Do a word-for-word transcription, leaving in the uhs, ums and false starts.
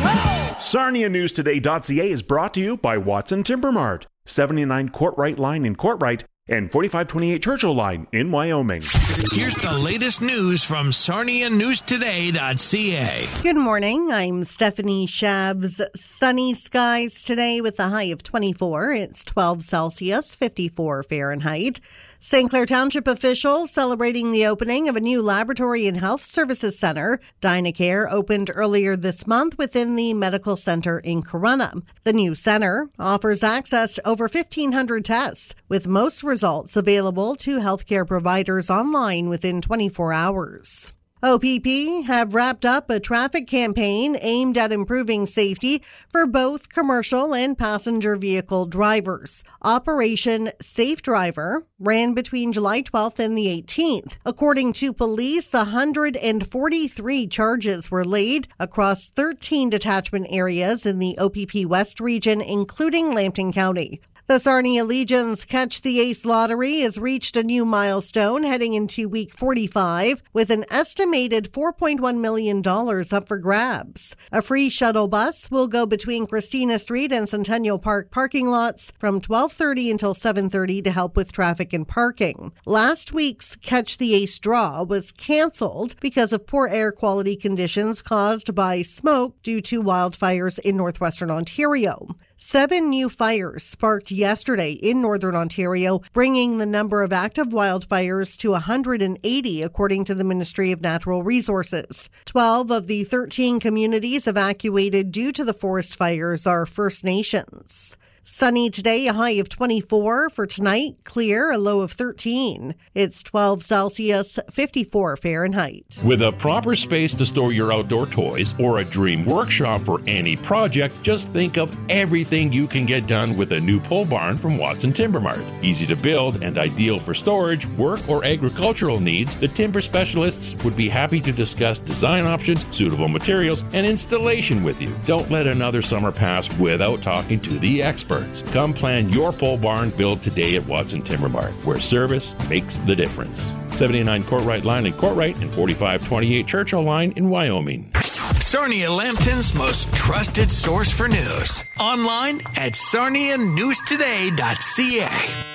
Sarnia News Today dot C A is brought to you by Watson Timber Mart, seventy-nine Courtright Line in Courtright and forty-five twenty-eight Churchill Line in Wyoming. Here's the latest news from Sarnia News Today dot C A. Good morning. I'm Stephanie Shabs. Sunny skies today with a high of twenty-four. It's twelve Celsius, fifty-four Fahrenheit. Saint Clair Township officials celebrating the opening of a new laboratory and health services center. Dynacare opened earlier this month within the medical center in Corunna. The new center offers access to over fifteen hundred tests, with most results available to healthcare providers online within twenty-four hours. O P P have wrapped up a traffic campaign aimed at improving safety for both commercial and passenger vehicle drivers. Operation Safe Driver ran between July twelfth and the eighteenth. According to police, one hundred forty-three charges were laid across thirteen detachment areas in the O P P West region, including Lambton County. The Sarnia Legion's Catch the Ace lottery has reached a new milestone heading into week forty-five with an estimated four point one million dollars up for grabs. A free shuttle bus will go between Christina Street and Centennial Park parking lots from twelve thirty until seven thirty to help with traffic and parking. Last week's Catch the Ace draw was canceled because of poor air quality conditions caused by smoke due to wildfires in northwestern Ontario. Seven new fires sparked yesterday in northern Ontario, bringing the number of active wildfires to one hundred eighty, according to the Ministry of Natural Resources. Twelve of the thirteen communities evacuated due to the forest fires are First Nations. Sunny today, a high of twenty-four. For tonight, clear, a low of thirteen. It's twelve Celsius, fifty-four Fahrenheit. With a proper space to store your outdoor toys or a dream workshop for any project, just think of everything you can get done with a new pole barn from Watson Timber Mart. Easy to build and ideal for storage, work, or agricultural needs, the timber specialists would be happy to discuss design options, suitable materials, and installation with you. Don't let another summer pass without talking to the experts. Come plan your pole barn build today at Watson Timber Mart, where service makes the difference. seventy-nine Courtright Line in Courtright and forty-five twenty-eight Churchill Line in Wyoming. Sarnia Lambton's most trusted source for news. Online at Sarnia News Today dot C A.